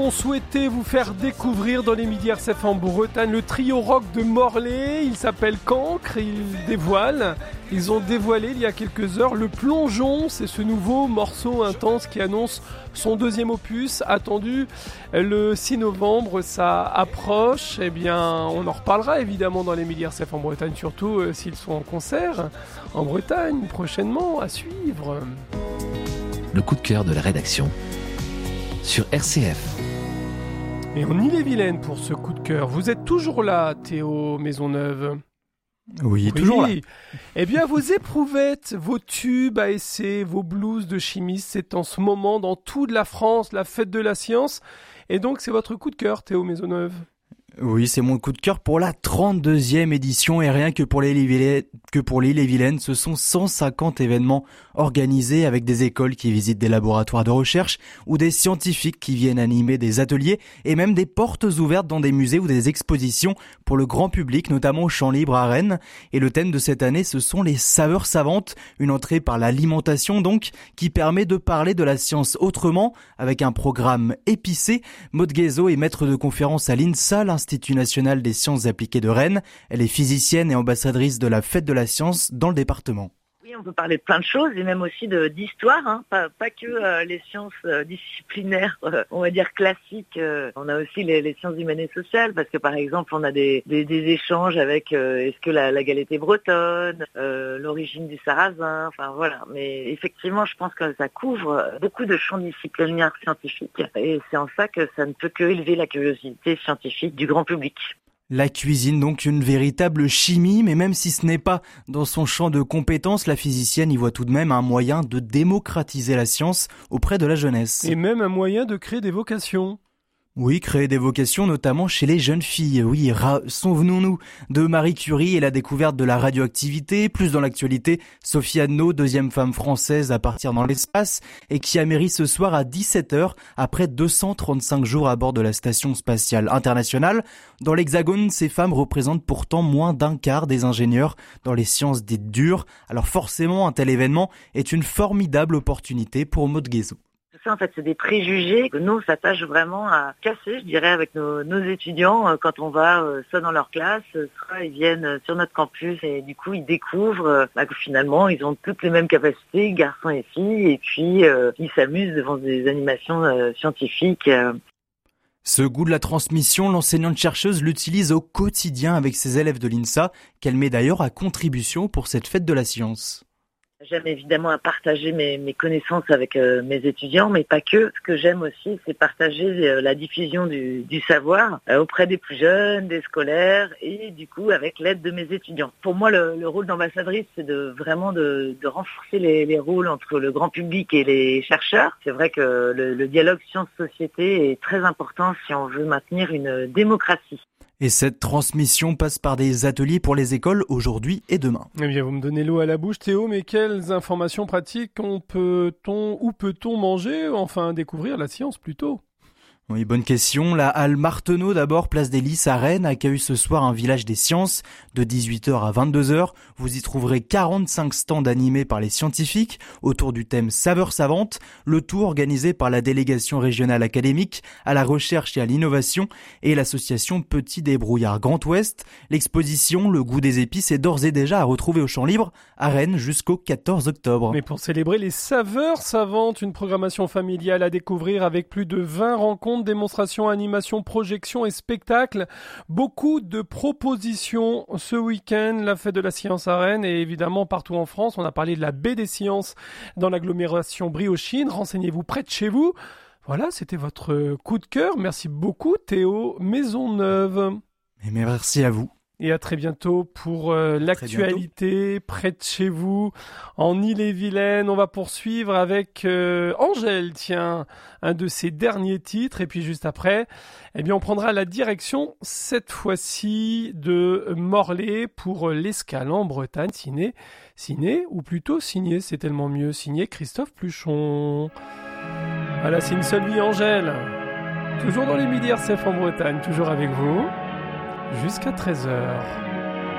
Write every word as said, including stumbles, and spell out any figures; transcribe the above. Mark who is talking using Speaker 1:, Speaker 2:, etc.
Speaker 1: On souhaitait vous faire découvrir dans les Midi R C F en Bretagne le trio rock de Morlaix. Il s'appelle Cancre, ils dévoilent, ils ont dévoilé il y a quelques heures le Plongeon. C'est ce nouveau morceau intense qui annonce son deuxième opus, attendu le six novembre. Ça approche, eh bien on en reparlera évidemment dans les Midi R C F en Bretagne, surtout euh, s'ils sont en concert en Bretagne prochainement, à suivre.
Speaker 2: Le coup de cœur de la rédaction sur R C F.
Speaker 1: Et en Ille-et-Vilaine pour ce coup de cœur. Vous êtes toujours là, Théo Maisonneuve?
Speaker 3: Oui, oui, toujours là.
Speaker 1: Eh bien, vos éprouvettes, vos tubes à essai, vos blues de chimistes, c'est en ce moment dans toute la France, la fête de la science. Et donc, c'est votre coup de cœur, Théo Maisonneuve?
Speaker 3: Oui, c'est mon coup de cœur pour la trente-deuxième édition et rien que pour l'Ille-et-Vilaine, que pour l'Ille-et-Vilaine, ce sont cent cinquante événements organisés avec des écoles qui visitent des laboratoires de recherche ou des scientifiques qui viennent animer des ateliers et même des portes ouvertes dans des musées ou des expositions pour le grand public, notamment au Champ Libre à Rennes. Et le thème de cette année, ce sont les saveurs savantes, une entrée par l'alimentation donc, qui permet de parler de la science autrement avec un programme épicé. Maud Guézot est maître de conférence à l'INSA, l'Institut national des sciences appliquées de Rennes. Elle est physicienne et ambassadrice de la fête de la science dans le département.
Speaker 4: Oui, on peut parler de plein de choses et même aussi de, d'histoire, hein. pas, pas que euh, les sciences euh, disciplinaires, euh, on va dire classiques. Euh, on a aussi les, les sciences humaines et sociales parce que par exemple on a des, des, des échanges avec euh, est-ce que la, la galette est bretonne, euh, l'origine du sarrasin, enfin voilà. Mais effectivement, je pense que ça couvre beaucoup de champs disciplinaires scientifiques et c'est en ça que ça ne peut que élever la curiosité scientifique du grand public.
Speaker 3: La cuisine, donc une véritable chimie, mais même si ce n'est pas dans son champ de compétences, la physicienne y voit tout de même un moyen de démocratiser la science auprès de la jeunesse.
Speaker 1: Et même un moyen de créer des vocations.
Speaker 3: Oui, créer des vocations, notamment chez les jeunes filles. Oui, ra- souvenons-nous de Marie Curie et la découverte de la radioactivité. Plus dans l'actualité, Sophie Anneau, deuxième femme française à partir dans l'espace, et qui a méri ce soir à dix-sept heures, après deux cent trente-cinq jours à bord de la Station spatiale internationale. Dans l'Hexagone, ces femmes représentent pourtant moins d'un quart des ingénieurs dans les sciences dites dures. Alors forcément, un tel événement est une formidable opportunité pour Maud Guézot.
Speaker 4: Ça, en fait, c'est des préjugés que nous, on s'attache vraiment à casser, je dirais, avec nos, nos étudiants euh, quand on va euh, soit dans leur classe, euh, soit ils viennent euh, sur notre campus et du coup, ils découvrent euh, bah, que finalement, ils ont toutes les mêmes capacités, garçons et filles, et puis euh, ils s'amusent devant des animations euh, scientifiques. Euh.
Speaker 3: Ce goût de la transmission, l'enseignante-chercheuse l'utilise au quotidien avec ses élèves de l'INSA, qu'elle met d'ailleurs à contribution pour cette fête de la science.
Speaker 4: J'aime évidemment à partager mes, mes connaissances avec euh, mes étudiants, mais pas que. Ce que j'aime aussi, c'est partager euh, la diffusion du, du savoir euh, auprès des plus jeunes, des scolaires, et du coup avec l'aide de mes étudiants. Pour moi, le, le rôle d'ambassadrice, c'est de vraiment de, de renforcer les, les rôles entre le grand public et les chercheurs. C'est vrai que le, le dialogue science-société est très important si on veut maintenir une démocratie.
Speaker 3: Et cette transmission passe par des ateliers pour les écoles aujourd'hui et demain.
Speaker 1: Eh bien, vous me donnez l'eau à la bouche, Théo, mais quelles informations pratiques on peut-on, où peut-on manger, enfin découvrir la science plutôt?
Speaker 3: Oui, bonne question. La halle Marteneau, d'abord, place des Lys à Rennes, accueille ce soir un village des sciences de dix-huit heures à vingt-deux heures. Vous y trouverez quarante-cinq stands animés par les scientifiques autour du thème saveurs savantes, le tout organisé par la délégation régionale académique à la recherche et à l'innovation et l'association Petit Débrouillard Grand Ouest. L'exposition Le goût des épices est d'ores et déjà à retrouver au Champ Libre à Rennes jusqu'au quatorze octobre.
Speaker 1: Mais pour célébrer les saveurs savantes, une programmation familiale à découvrir avec plus de vingt rencontres, démonstrations, animations, projections et spectacles. Beaucoup de propositions ce week-end, la fête de la science à Rennes et évidemment partout en France. On a parlé de la baie des sciences dans l'agglomération Brie-aux-Chines. Renseignez-vous près de chez vous. Voilà, c'était votre coup de cœur. Merci beaucoup Théo Maisonneuve.
Speaker 3: Et merci à vous.
Speaker 1: Et à très bientôt pour euh, l'actualité près de chez vous, en Ille-et-Vilaine. On va poursuivre avec euh, Angèle, tiens, un de ses derniers titres. Et puis juste après, eh bien, on prendra la direction, cette fois-ci, de Morlaix pour l'Escale en Bretagne, signé, signé, ou plutôt signé, c'est tellement mieux, signé Christophe Pluchon. Voilà, c'est une seule vie, Angèle. Toujours dans les Midi R C F en Bretagne, toujours avec vous. Jusqu'à treize heures.